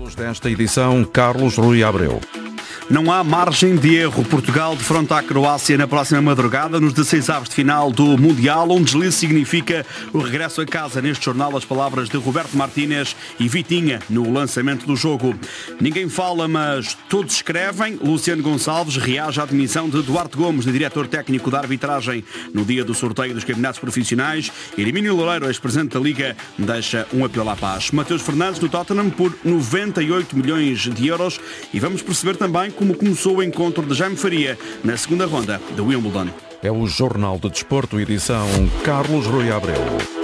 Títulos desta edição, Carlos Rui Abreu. Não há margem de erro. Portugal defronta a Croácia na próxima madrugada nos 16avos de final do Mundial. Um deslize significa o regresso a casa. Neste jornal, as palavras de Roberto Martínez e Vitinha no lançamento do jogo. Ninguém fala, mas todos escrevem. Luciano Gonçalves reage à demissão de Duarte Gomes, de diretor técnico da arbitragem, no dia do sorteio dos campeonatos profissionais. Hermínio Loureiro, ex-presidente da Liga, deixa um apelo à paz. Mateus Fernandes no Tottenham por 98 milhões de euros. E vamos perceber também como começou o encontro de Jaime Faria na segunda ronda do Wimbledon. É o Jornal de Desporto, edição Carlos Rui Abreu.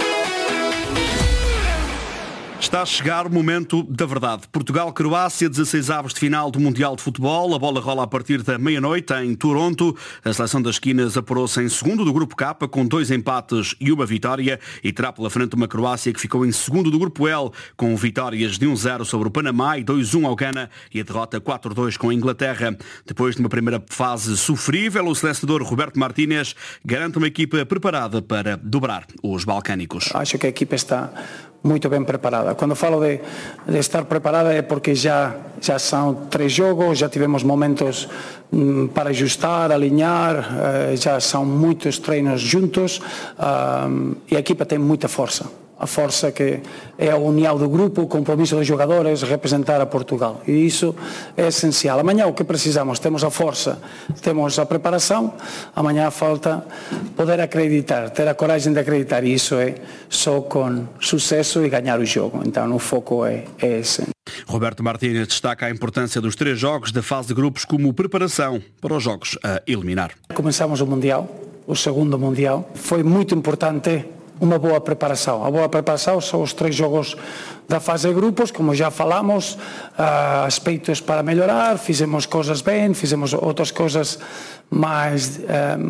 Está a chegar o momento da verdade. Portugal-Croácia, 16avos de final do Mundial de Futebol. A bola rola a partir da meia-noite em Toronto. A seleção das esquinas apurou-se em segundo do Grupo K, com 2 empates e uma vitória, e terá pela frente uma Croácia que ficou em segundo do Grupo L, com vitórias de 1-0 sobre o Panamá e 2-1 ao Ghana, e a derrota 4-2 com a Inglaterra. Depois de uma primeira fase sofrível, o selecionador Roberto Martínez garante uma equipa preparada para dobrar os balcânicos. Acho que a equipa está muito bem preparada. Quando falo de estar preparada é porque já são 3 jogos, já tivemos momentos para ajustar, alinhar, já são muitos treinos juntos, e a equipa tem muita força. A força que é a união do grupo, o compromisso dos jogadores, representar a Portugal. E isso é essencial. Amanhã o que precisamos? Temos a força, temos a preparação. Amanhã falta poder acreditar, ter a coragem de acreditar. E isso é só com sucesso e ganhar o jogo. Então o foco é esse. Roberto Martínez destaca a importância dos 3 jogos da fase de grupos como preparação para os jogos a eliminar. Começamos o Mundial, o segundo Mundial. Foi muito importante uma boa preparação. A boa preparação são os 3 jogos da fase de grupos, como já falamos, aspectos para melhorar, fizemos coisas bem, fizemos outras coisas mais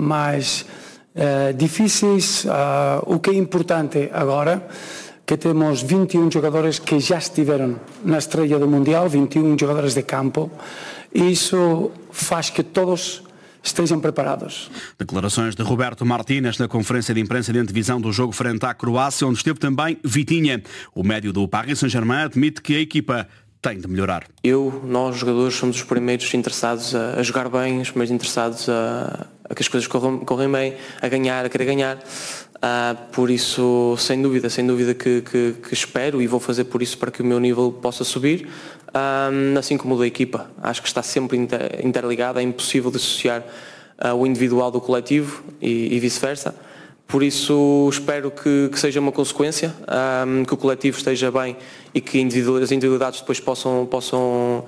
difíceis. O que é importante agora, que temos 21 jogadores que já estiveram na estreia do Mundial, 21 jogadores de campo. Isso faz que todos estejam preparados. Declarações de Roberto Martínez na conferência de imprensa de antevisão do jogo frente à Croácia, onde esteve também Vitinha. O médio do Paris Saint-Germain admite que a equipa tem de melhorar. Nós jogadores somos os primeiros interessados a jogar bem, os primeiros interessados a que as coisas correm bem, a ganhar, a querer ganhar. Por isso, sem dúvida que espero e vou fazer por isso para que o meu nível possa subir, assim como o da equipa. Acho que está sempre interligado, é impossível dissociar o individual do coletivo e vice-versa. Por isso espero que seja uma consequência, que o coletivo esteja bem e que as individualidades depois possam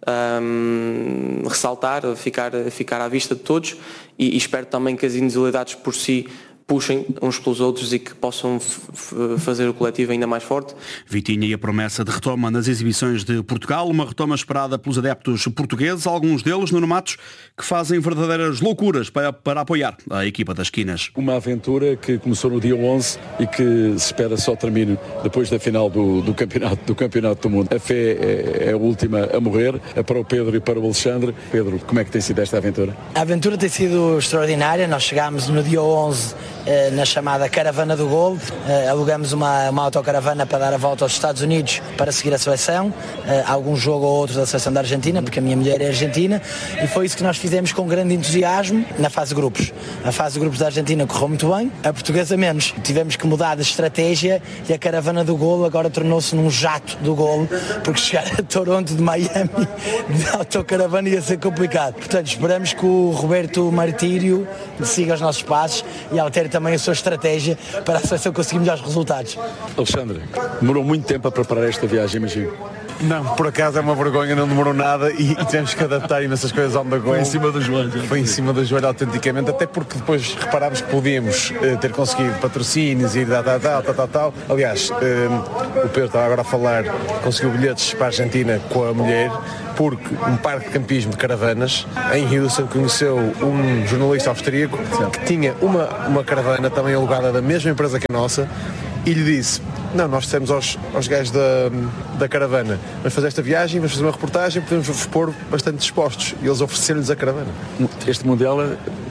ressaltar, ficar à vista de todos, e espero também que as individualidades por si puxem uns pelos outros e que possam fazer o coletivo ainda mais forte. Vitinha e a promessa de retoma nas exibições de Portugal, uma retoma esperada pelos adeptos portugueses, alguns deles, Nuno Matos, que fazem verdadeiras loucuras para apoiar a equipa das esquinas. Uma aventura que começou no dia 11 e que se espera só termine depois da final do campeonato do mundo. A fé é a última a morrer, é para o Pedro e para o Alexandre. Pedro, como é que tem sido esta aventura? A aventura tem sido extraordinária. Nós chegámos no dia 11 na chamada Caravana do Golo, alugamos uma autocaravana para dar a volta aos Estados Unidos para seguir a seleção, algum jogo ou outro da seleção da Argentina, porque a minha mulher é argentina, e foi isso que nós fizemos com grande entusiasmo na fase de grupos. A fase de grupos da Argentina correu muito bem, a portuguesa menos. Tivemos que mudar de estratégia e a Caravana do Golo agora tornou-se num jato do Golo, porque chegar a Toronto de Miami de autocaravana ia ser complicado. Portanto, esperamos que o Roberto Martírio siga os nossos passos e altere também a sua estratégia para a seleção conseguir melhores resultados. Alexandre, demorou muito tempo a preparar esta viagem, imagino. Não, por acaso é uma vergonha, não demorou nada e tivemos que adaptar imensas coisas on the go. Foi em cima do joelho. Foi em cima do joelho autenticamente, até porque depois reparámos que podíamos ter conseguido patrocínios e tal. Aliás, o Pedro estava agora a falar, conseguiu bilhetes para a Argentina com a mulher, porque um parque de campismo de caravanas em Houston conheceu um jornalista austríaco que tinha uma caravana também alugada da mesma empresa que a nossa, e lhe disse: não, nós dissemos aos gajos da caravana, vamos fazer esta viagem, vamos fazer uma reportagem, podemos vos pôr bastante dispostos, e eles ofereceram-lhes a caravana. Este Mundial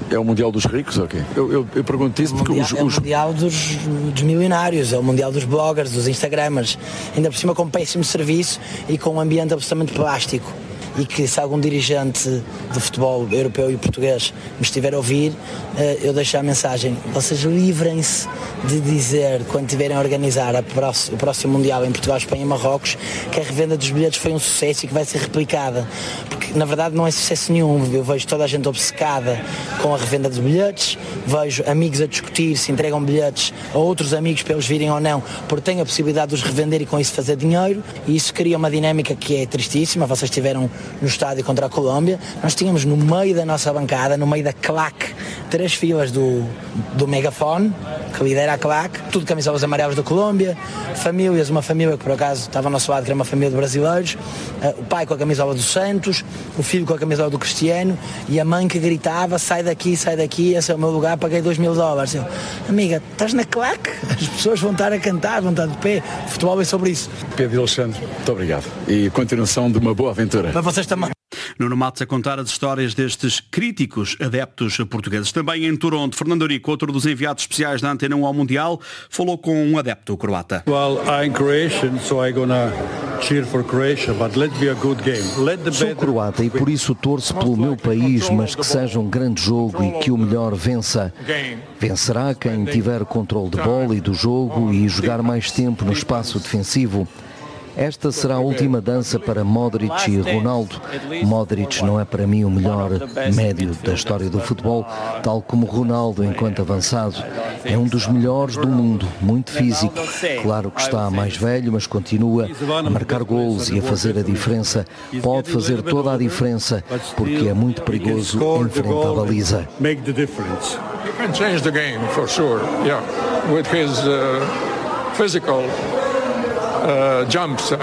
É o Mundial dos ricos, ok? Eu pergunto isso porque é o Mundial dos milionários, é o Mundial dos bloggers, dos instagramers, ainda por cima com péssimo serviço e com um ambiente absolutamente plástico. E que se algum dirigente de futebol europeu e português me estiver a ouvir, eu deixo a mensagem: vocês livrem-se de dizer, quando estiverem a organizar o próximo Mundial em Portugal, Espanha e Marrocos, que a revenda dos bilhetes foi um sucesso e que vai ser replicada, porque na verdade não é sucesso nenhum. Eu vejo toda a gente obcecada com a revenda dos bilhetes, vejo amigos a discutir se entregam bilhetes a outros amigos para eles virem ou não, porque têm a possibilidade de os revender e com isso fazer dinheiro, e isso cria uma dinâmica que é tristíssima. Vocês tiveram no estádio contra a Colômbia, nós tínhamos no meio da nossa bancada, no meio da claque, 3 filas do megafone, que lidera a claque, tudo camisolas amarelas da Colômbia, famílias, uma família que por acaso estava ao nosso lado, que era uma família de brasileiros, o pai com a camisola do Santos, o filho com a camisola do Cristiano, e a mãe que gritava: sai daqui, esse é o meu lugar, paguei $2.000. Eu: amiga, estás na claque, as pessoas vão estar a cantar, vão estar de pé, o futebol é sobre isso. Pedro e Alexandre, muito obrigado. E continuação de uma boa aventura. Para vocês também. Nuno Matos a contar as histórias destes críticos adeptos portugueses. Também em Toronto, Fernando Eurico, outro dos enviados especiais da Antena 1 ao Mundial, falou com um adepto croata. Well, I'm Croatian, so I'm gonna cheer for Croatia, but let be a good game. Sou croata e por isso torço pelo meu país, mas que seja um grande jogo e que o melhor vença. Vencerá quem tiver controle de bola e do jogo e jogar mais tempo no espaço defensivo. Esta será a última dança para Modric e Ronaldo. Modric não é para mim o melhor médio da história do futebol, tal como Ronaldo enquanto avançado. É um dos melhores do mundo, muito físico. Claro que está mais velho, mas continua a marcar golos e a fazer a diferença. Pode fazer toda a diferença, porque é muito perigoso em frente à baliza. He can change the game for sure. Yeah, with his physical jumps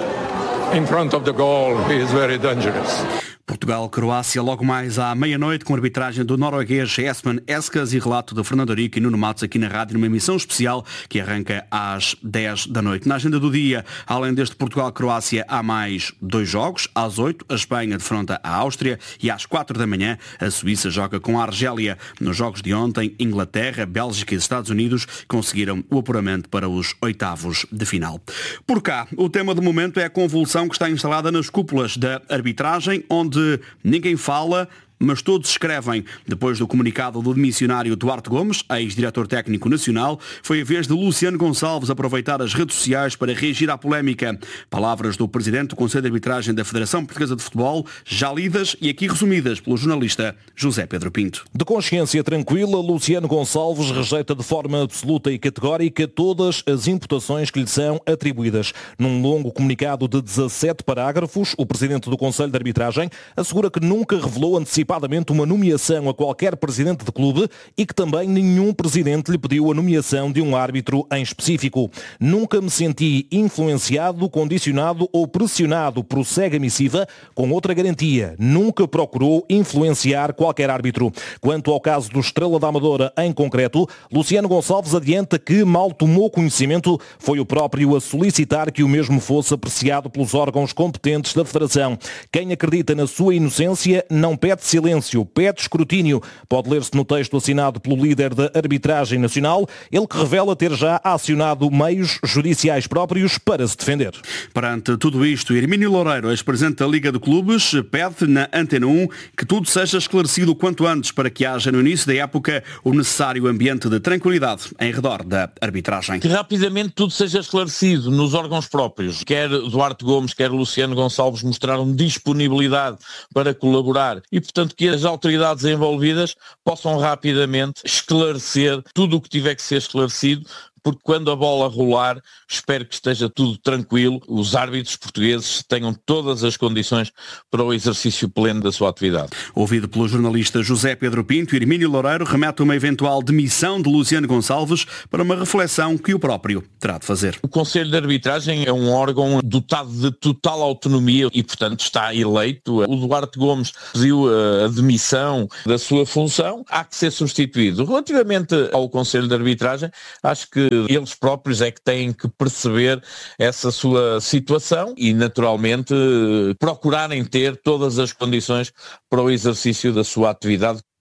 in front of the goal, he is very dangerous. Portugal-Croácia logo mais à meia-noite, com a arbitragem do norueguês Espen Eskas e relato de Fernando Eurico e Nuno Matos aqui na rádio, numa emissão especial que arranca às 10 da noite. Na agenda do dia, além deste Portugal-Croácia, há mais 2 jogos. Às 8, a Espanha defronta a Áustria e às 4 da manhã, a Suíça joga com a Argélia. Nos jogos de ontem, Inglaterra, Bélgica e Estados Unidos conseguiram o apuramento para os oitavos de final. Por cá, o tema do momento é a convulsão que está instalada nas cúpulas da arbitragem, onde ninguém fala, mas todos escrevem. Depois do comunicado do demissionário Duarte Gomes, ex-diretor técnico nacional, foi a vez de Luciano Gonçalves aproveitar as redes sociais para reagir à polémica. Palavras do presidente do Conselho de Arbitragem da Federação Portuguesa de Futebol, já lidas e aqui resumidas pelo jornalista José Pedro Pinto. De consciência tranquila, Luciano Gonçalves rejeita de forma absoluta e categórica todas as imputações que lhe são atribuídas. Num longo comunicado de 17 parágrafos, o presidente do Conselho de Arbitragem assegura que nunca revelou antecipadamente uma nomeação a qualquer presidente de clube e que também nenhum presidente lhe pediu a nomeação de um árbitro em específico. Nunca me senti influenciado, condicionado ou pressionado, prossegue a missiva, com outra garantia: nunca procurou influenciar qualquer árbitro. Quanto ao caso do Estrela da Amadora em concreto, Luciano Gonçalves adianta que mal tomou conhecimento, foi o próprio a solicitar que o mesmo fosse apreciado pelos órgãos competentes da Federação. Quem acredita na sua inocência não pede silêncio, pede escrutínio. Pode ler-se no texto assinado pelo líder da arbitragem nacional, ele que revela ter já acionado meios judiciais próprios para se defender. Perante tudo isto, Hermínio Loureiro, ex-presidente da Liga de Clubes, pede na Antena 1 que tudo seja esclarecido o quanto antes para que haja no início da época o necessário ambiente de tranquilidade em redor da arbitragem. Que rapidamente tudo seja esclarecido nos órgãos próprios. Quer Duarte Gomes, quer Luciano Gonçalves mostraram disponibilidade para colaborar e, portanto, que as autoridades envolvidas possam rapidamente esclarecer tudo o que tiver que ser esclarecido, porque quando a bola rolar, espero que esteja tudo tranquilo, os árbitros portugueses tenham todas as condições para o exercício pleno da sua atividade. Ouvido pelo jornalista José Pedro Pinto, Hermínio Loureiro remete uma eventual demissão de Luciano Gonçalves para uma reflexão que o próprio terá de fazer. O Conselho de Arbitragem é um órgão dotado de total autonomia e, portanto, está eleito. O Duarte Gomes pediu a demissão da sua função, há que ser substituído. Relativamente ao Conselho de Arbitragem, acho que eles próprios é que têm que perceber essa sua situação e, naturalmente, procurarem ter todas as condições para o exercício da sua atividade.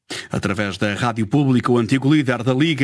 Através da Rádio Pública, o antigo líder da Liga